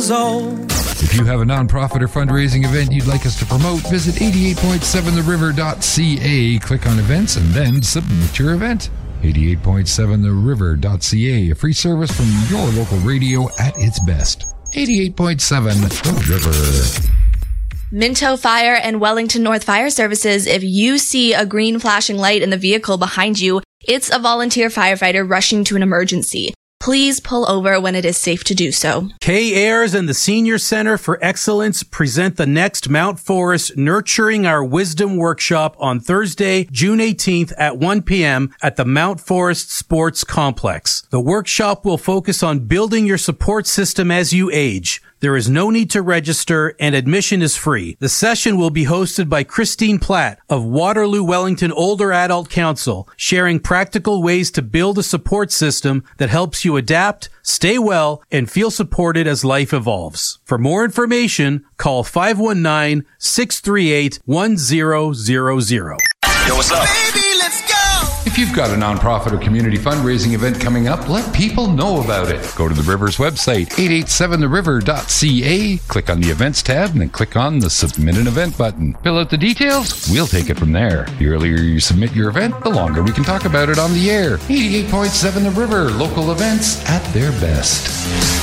years old. If you have a nonprofit or fundraising event you'd like us to promote, visit 88.7theriver.ca, click on events, and then submit your event. 88.7theriver.ca, a free service from your local radio at its best. 88.7 The River. Minto Fire and Wellington North Fire Services. If you see a green flashing light in the vehicle behind you, it's a volunteer firefighter rushing to an emergency. Please pull over when it is safe to do so. K-Airs and the Senior Center for Excellence present the next Mount Forest Nurturing Our Wisdom workshop on Thursday, June 18th at 1 p.m. at the Mount Forest Sports Complex. The workshop will focus on building your support system as you age. There is no need to register, and admission is free. The session will be hosted by Christine Platt of Waterloo Wellington Older Adult Council, sharing practical ways to build a support system that helps you adapt, stay well, and feel supported as life evolves. For more information, call 519-638-1000. Yo, what's up? Baby, let's go! If you've got a nonprofit or community fundraising event coming up, let people know about it. Go to the River's website, 887theriver.ca, click on the events tab, and then click on the submit an event button. Fill out the details, we'll take it from there. The earlier you submit your event, the longer we can talk about it on the air. 88.7 The River, local events at their best.